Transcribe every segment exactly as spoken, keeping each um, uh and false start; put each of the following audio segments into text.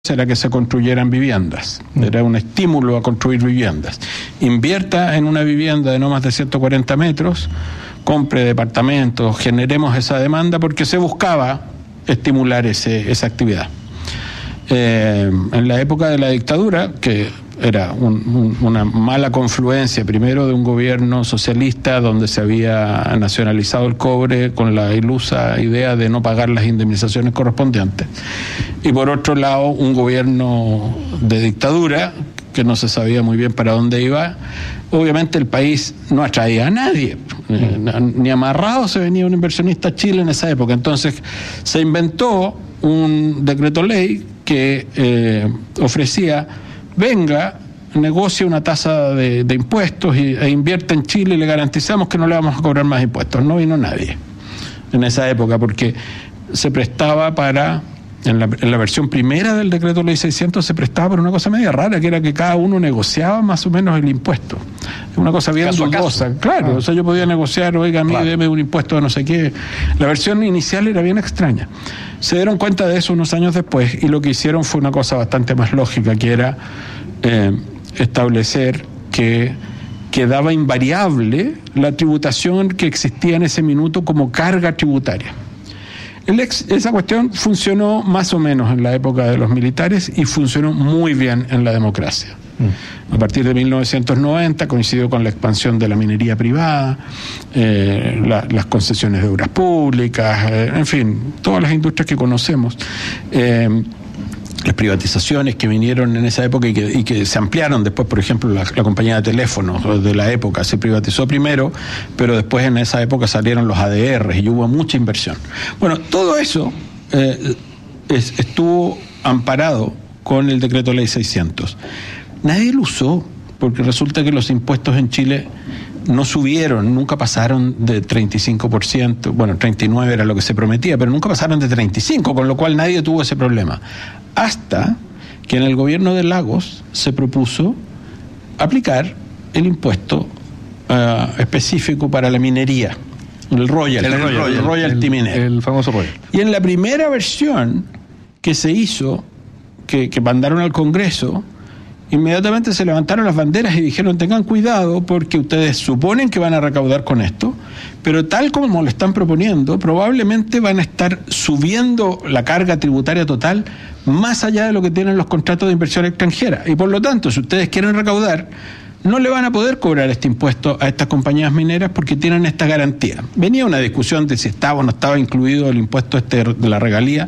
era que se construyeran viviendas, era un estímulo a construir viviendas. Invierta en una vivienda de no más de ciento cuarenta metros, compre departamentos, generemos esa demanda, porque se buscaba estimular ese, esa actividad. Eh, en la época de la dictadura, que era un, un, una mala confluencia, primero de un gobierno socialista donde se había nacionalizado el cobre con la ilusa idea de no pagar las indemnizaciones correspondientes, y por otro lado un gobierno de dictadura que no se sabía muy bien para dónde iba. Obviamente el país no atraía a nadie, eh, ni amarrado se venía un inversionista a Chile en esa época. Entonces se inventó un decreto ley que eh, ofrecía: venga, negocie una tasa de, de impuestos y, e invierte en Chile y le garantizamos que no le vamos a cobrar más impuestos. No vino nadie en esa época porque se prestaba para, en la, en la versión primera del decreto ley seiscientos se prestaba para una cosa media rara, que era que cada uno negociaba más o menos el impuesto. Es una cosa bien dudosa. Claro, ah. o sea, yo podía negociar, oiga, a mí claro. deme un impuesto de no sé qué. La versión inicial era bien extraña. Se dieron cuenta de eso unos años después y lo que hicieron fue una cosa bastante más lógica, que era eh, establecer que quedaba invariable la tributación que existía en ese minuto como carga tributaria. El ex, esa cuestión funcionó más o menos en la época de los militares y funcionó muy bien en la democracia. A partir de mil novecientos noventa coincidió con la expansión de la minería privada, eh, la, las concesiones de obras públicas, eh, en fin, todas las industrias que conocemos, eh, las privatizaciones que vinieron en esa época y que, y que se ampliaron después. Por ejemplo, la, la compañía de teléfonos de la época se privatizó primero, pero después en esa época salieron los A D R y hubo mucha inversión. Bueno, todo eso eh, es, estuvo amparado con el decreto ley seiscientos. Nadie lo usó, porque resulta que los impuestos en Chile no subieron, nunca pasaron de treinta y cinco por ciento, bueno, treinta y nueve por ciento era lo que se prometía, pero nunca pasaron de treinta y cinco por ciento, con lo cual nadie tuvo ese problema. Hasta que en el gobierno de Lagos se propuso aplicar el impuesto uh, específico para la minería, el royalty, el, el, royal, royal, el royalty el, minero. El famoso royalty. Y en la primera versión que se hizo, que, que mandaron al Congreso, inmediatamente se levantaron las banderas y dijeron: tengan cuidado porque ustedes suponen que van a recaudar con esto, pero tal como lo están proponiendo, probablemente van a estar subiendo la carga tributaria total más allá de lo que tienen los contratos de inversión extranjera. Y por lo tanto, si ustedes quieren recaudar, no le van a poder cobrar este impuesto a estas compañías mineras porque tienen esta garantía. Venía una discusión de si estaba o no estaba incluido el impuesto este de la regalía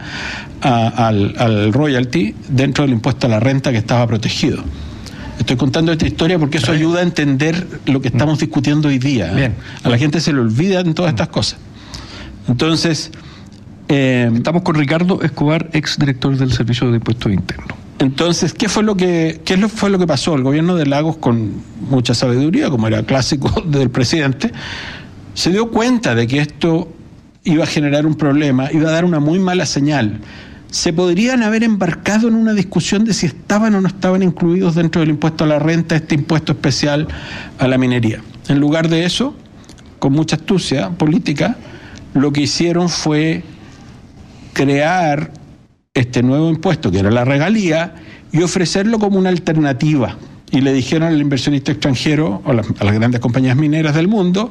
a, al, al royalty dentro del impuesto a la renta que estaba protegido. Estoy contando esta historia porque eso ayuda a entender lo que estamos discutiendo hoy día. Bien. A la gente se le olvidan todas estas cosas. Entonces, eh, estamos con Ricardo Escobar, ex director del Servicio de Impuestos Internos. Entonces, ¿qué fue lo que qué fue lo que pasó? El gobierno de Lagos, con mucha sabiduría, como era clásico del presidente, se dio cuenta de que esto iba a generar un problema, iba a dar una muy mala señal. Se podrían haber embarcado en una discusión de si estaban o no estaban incluidos dentro del impuesto a la renta, este impuesto especial a la minería. En lugar de eso, con mucha astucia política, lo que hicieron fue crear este nuevo impuesto, que era la regalía, y ofrecerlo como una alternativa. Y le dijeron al inversionista extranjero, o las, a las grandes compañías mineras del mundo: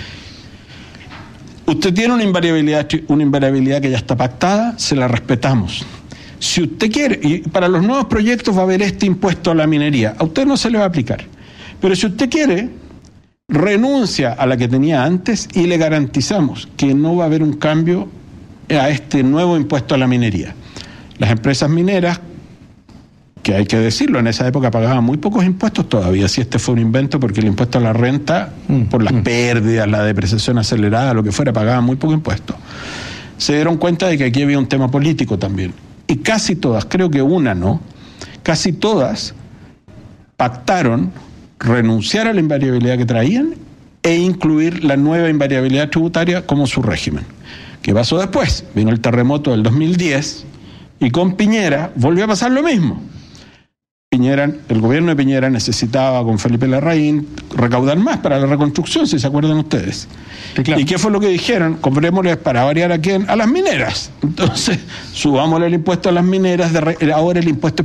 usted tiene una invariabilidad, una invariabilidad que ya está pactada, se la respetamos. Si usted quiere, y para los nuevos proyectos va a haber este impuesto a la minería, a usted no se le va a aplicar. Pero si usted quiere, renuncia a la que tenía antes y le garantizamos que no va a haber un cambio a este nuevo impuesto a la minería. Las empresas mineras, que hay que decirlo, en esa época pagaban muy pocos impuestos todavía, si este fue un invento, porque el impuesto a la renta, mm, por las mm. pérdidas, la depreciación acelerada, lo que fuera, pagaban muy poco impuesto. Se dieron cuenta de que aquí había un tema político también. Y casi todas, creo que una no, casi todas pactaron renunciar a la invariabilidad que traían e incluir la nueva invariabilidad tributaria como su régimen. ¿Qué pasó después? Vino el terremoto del dos mil diez y con Piñera volvió a pasar lo mismo. Piñera, el gobierno de Piñera necesitaba con Felipe Larraín recaudar más para la reconstrucción, si se acuerdan ustedes. Sí, claro. ¿Y qué fue lo que dijeron? Comprémosle para variar a quién, a las mineras. Entonces, subámosle el impuesto a las mineras, de re, ahora el impuesto